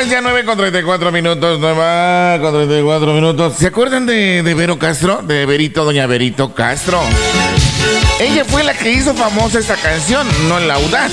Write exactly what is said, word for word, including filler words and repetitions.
ya nueve con treinta y cuatro minutos, nueve con treinta y cuatro minutos. ¿Se acuerdan de, de Vero Castro? De Verito, doña Verito Castro. Ella fue la que hizo famosa esta canción, no La Audaz.